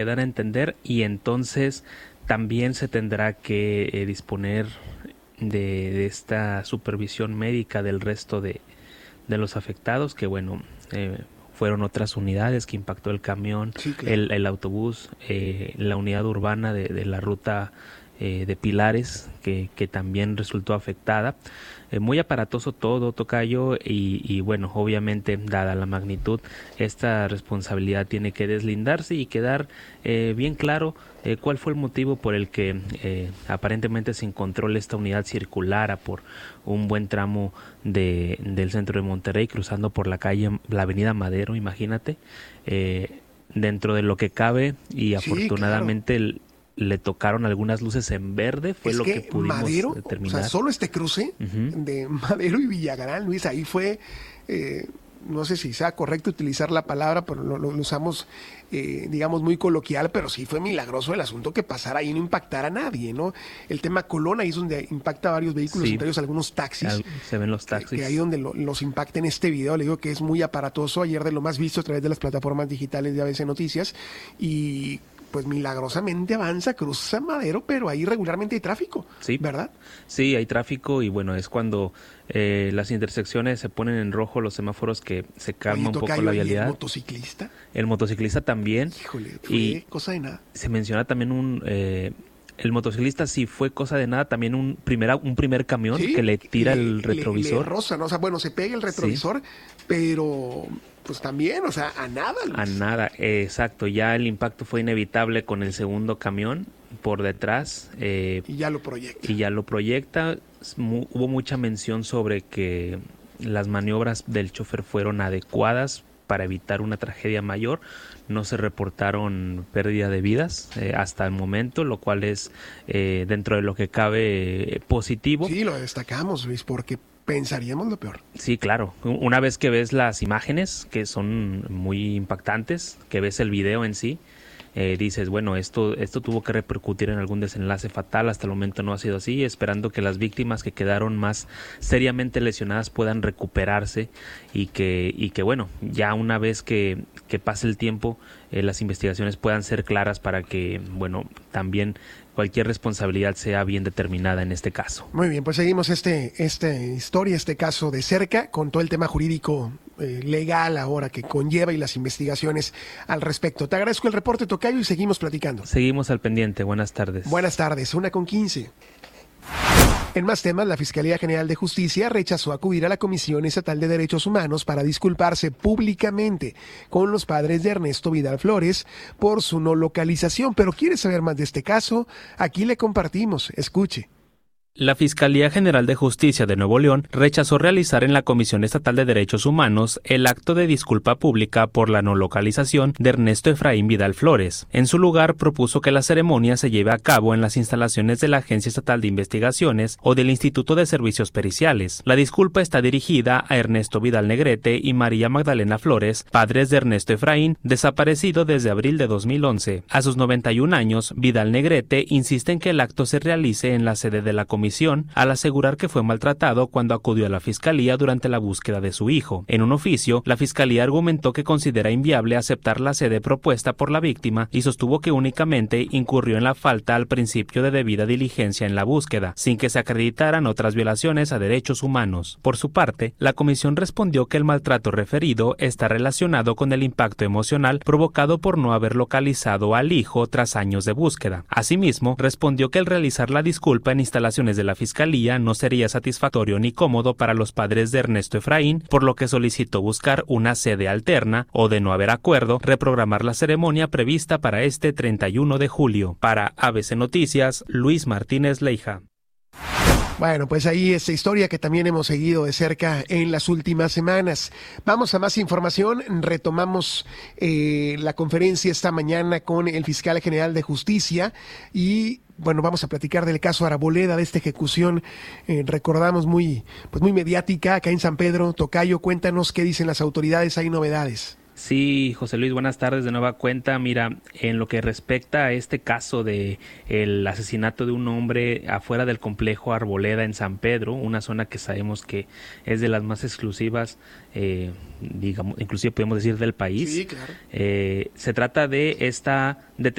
dar a entender, y entonces también se tendrá que disponer de esta supervisión médica del resto de los afectados, que bueno, fueron otras unidades que impactó el camión, sí, claro, el autobús, la unidad urbana de la ruta de Pilares, que también resultó afectada. Muy aparatoso todo, tocayo, y bueno, obviamente, dada la magnitud, esta responsabilidad tiene que deslindarse y quedar bien claro cuál fue el motivo por el que aparentemente sin control esta unidad circulara por un buen tramo del centro de Monterrey, cruzando por la avenida Madero, imagínate, dentro de lo que cabe, y sí, afortunadamente claro, le tocaron algunas luces en verde, fue lo que pudimos Madero, determinar. O sea, solo este cruce de Madero y Villagrán, Luis, ahí fue, no sé si sea correcto utilizar la palabra, pero lo usamos, digamos, muy coloquial, pero sí fue milagroso el asunto que pasara ahí y no impactara a nadie, ¿no? El tema Colón, ahí es donde impacta varios vehículos, sí, entre ellos algunos taxis. Se ven los taxis. Que ahí donde los impacta en este video, le digo que es muy aparatoso, ayer de lo más visto a través de las plataformas digitales de ABC Noticias, y pues milagrosamente avanza, cruza Madero, pero ahí regularmente hay tráfico, sí, ¿verdad? Sí, hay tráfico, y bueno, es cuando las intersecciones se ponen en rojo, los semáforos, que se calma un poco la vialidad. ¿El motociclista? El motociclista también. Híjole, fue cosa de nada. Se menciona también el motociclista sí fue cosa de nada, también un primer camión, ¿sí?, que le tira el retrovisor. Le roza, ¿no? O sea, bueno, se pega el retrovisor, sí, pero pues también, o sea, a nada, Luis. A nada, exacto. Ya el impacto fue inevitable con el segundo camión por detrás. Y ya lo proyecta. Hubo mucha mención sobre que las maniobras del chofer fueron adecuadas para evitar una tragedia mayor. No se reportaron pérdida de vidas hasta el momento, lo cual es dentro de lo que cabe positivo. Sí, lo destacamos, Luis, porque pensaríamos lo peor. Sí, claro. Una vez que ves las imágenes, que son muy impactantes, que ves el video en sí, dices, bueno, esto tuvo que repercutir en algún desenlace fatal. Hasta el momento no ha sido así, esperando que las víctimas que quedaron más seriamente lesionadas puedan recuperarse, y que bueno, ya una vez que pase el tiempo, las investigaciones puedan ser claras para que, bueno, también cualquier responsabilidad sea bien determinada en este caso. Muy bien, pues seguimos este caso de cerca, con todo el tema jurídico legal ahora que conlleva y las investigaciones al respecto. Te agradezco el reporte, tocayo, y seguimos platicando. Seguimos al pendiente. Buenas tardes. Buenas tardes, 1:15. En más temas, la Fiscalía General de Justicia rechazó acudir a la Comisión Estatal de Derechos Humanos para disculparse públicamente con los padres de Ernesto Vidal Flores por su no localización. Pero ¿quiere saber más de este caso? Aquí le compartimos. Escuche. La Fiscalía General de Justicia de Nuevo León rechazó realizar en la Comisión Estatal de Derechos Humanos el acto de disculpa pública por la no localización de Ernesto Efraín Vidal Flores. En su lugar, propuso que la ceremonia se lleve a cabo en las instalaciones de la Agencia Estatal de Investigaciones o del Instituto de Servicios Periciales. La disculpa está dirigida a Ernesto Vidal Negrete y María Magdalena Flores, padres de Ernesto Efraín, desaparecido desde abril de 2011. A sus 91 años, Vidal Negrete insiste en que el acto se realice en la sede de la comisión, al asegurar que fue maltratado cuando acudió a la Fiscalía durante la búsqueda de su hijo. En un oficio, la Fiscalía argumentó que considera inviable aceptar la sede propuesta por la víctima y sostuvo que únicamente incurrió en la falta al principio de debida diligencia en la búsqueda, sin que se acreditaran otras violaciones a derechos humanos. Por su parte, la comisión respondió que el maltrato referido está relacionado con el impacto emocional provocado por no haber localizado al hijo tras años de búsqueda. Asimismo, respondió que el realizar la disculpa en instalaciones de la Fiscalía no sería satisfactorio ni cómodo para los padres de Ernesto Efraín, por lo que solicitó buscar una sede alterna o, de no haber acuerdo, reprogramar la ceremonia prevista para este 31 de julio. Para ABC Noticias, Luis Martínez Leija. Bueno, pues ahí esta historia que también hemos seguido de cerca en las últimas semanas. Vamos a más información. Retomamos la conferencia esta mañana con el fiscal general de justicia y bueno, vamos a platicar del caso Arboleda, de esta ejecución, recordamos muy mediática acá en San Pedro. Tocayo, cuéntanos qué dicen las autoridades, hay novedades. Sí, José Luis, buenas tardes de nueva cuenta. Mira, en lo que respecta a este caso de el asesinato de un hombre afuera del complejo Arboleda en San Pedro, una zona que sabemos que es de las más exclusivas, digamos, inclusive podemos decir del país. Sí, claro. Se trata de esta detención